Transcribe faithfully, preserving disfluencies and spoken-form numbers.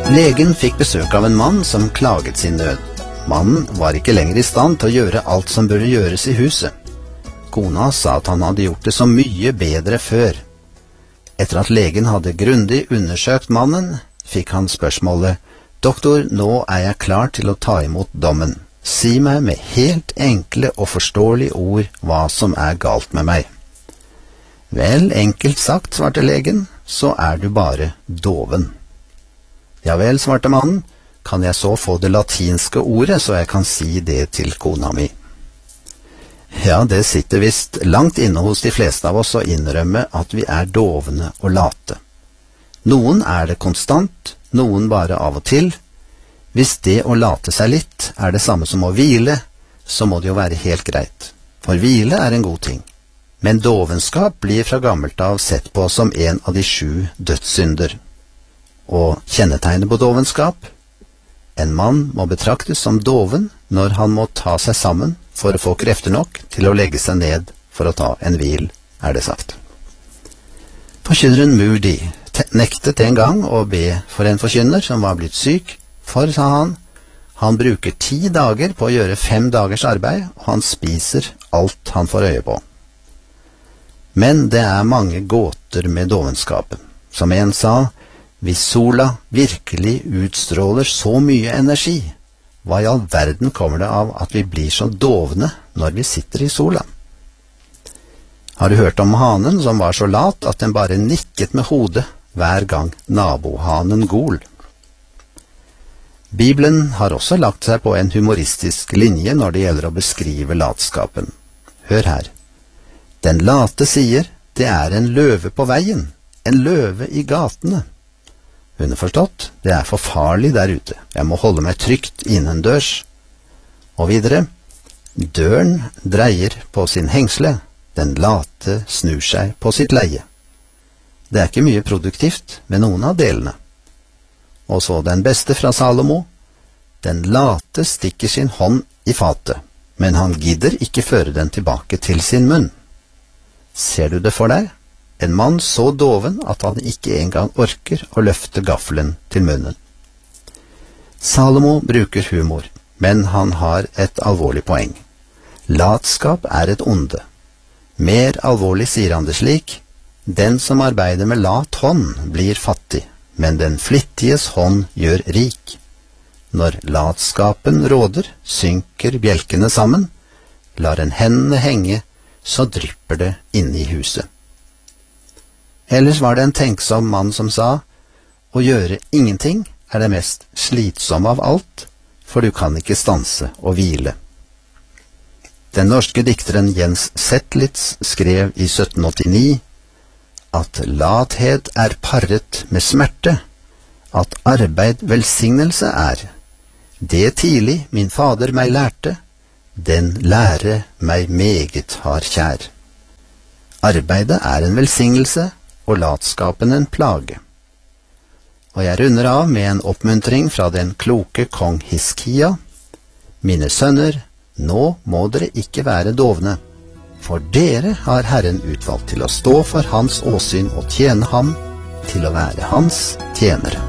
Legen fikk besøk av en mann som klaget sin nød. Mannen var ikke lenger i stand til å gjøre alt som burde gjøres i huset. Kona sa at han hadde gjort det så mye bedre før. Etter at legen hadde grundig undersøkt mannen, fikk han spørsmålet: «Doktor, nå er jeg klar til å ta imot dommen. Si meg med helt enkle og forståelige ord hva som er galt med meg.» «Vel, enkelt sagt», svarte legen, «så er du bare doven.» «Ja vel», svarte mannen, «kan jeg så få det latinske ordet, så jeg kan si det til kona mi?» Ja, det sitter visst langt inne hos de fleste av oss å innrømme at vi er dovne og late. Noen er det konstant, noen bare av og til. Hvis det å late seg litt er det samme som å hvile, så må det jo være helt greit. For hvile er en god ting. Men dovenskap blir fra gammelt av sett på som en av de sju dødssynder. Og kjennetegnet på dovenskap? En mann må betraktes som doven når han må ta seg sammen for å få krefter nok til å legge seg ned for å ta en hvil, er det sagt. Forkynneren Moody nektet en gang å be for en forkynner som var blitt syk, for, sa han, han bruker ti dager på å gjøre fem dagers arbeid, og han spiser alt han får øye på. Men det er mange gåter med dovenskapet. Som en sa, hvis sola virkelig utstråler så mye energi, hva i all verden kommer det av at vi blir så dovne når vi sitter i sola? Har du hørt om hanen som var så lat at den bare nikket med hodet hver gang nabohanen gol? Bibelen har også lagt seg på en humoristisk linje når det gjelder å beskrive latskapen. Hør her. Den late sier, det er en løve på veien, en løve i gatene. Underforstått, det er for farlig der ute. Jeg må holde meg trygt innendørs. Og videre, døren dreier på sin hengsle, den late snur seg på sitt leie. Det er ikke mye produktivt med noen av delene. Og så den beste fra Salomo, den late stikker sin hånd i fatet, men han gidder ikke føre den tilbake til sin munn. Ser du det for deg? En mann så doven at han ikke engang orker å løfte gaffelen til munnen. Salomo bruker humor, men han har et alvorlig poeng. Latskap er et onde. Mer alvorlig sier han det slik: den som arbeider med lat hånd blir fattig, men den flittiges hånd gjør rik. Når latskapen råder, synker bjelkene sammen. Lar en hendene henge, så drypper det inne i huset. Ellers var det en tenksom mann som sa, å gjøre ingenting er det mest slitsomme av alt, for du kan ikke stanse og hvile. Den norske dikteren Jens Zetlitz skrev i sytten åttini at lathet er parret med smerte, at arbeid velsignelse er. Det tidlig min fader meg lærte, den lære meg meget har kjær. Arbeidet er en velsignelse, og latskapen en plage. Og jeg runder av med en oppmuntring fra den kloke kong Hiskia. Mine sønner, nå må dere ikke være dovne, for dere har Herren utvalgt til å stå for hans åsyn og tjene ham, til å være hans tjenere.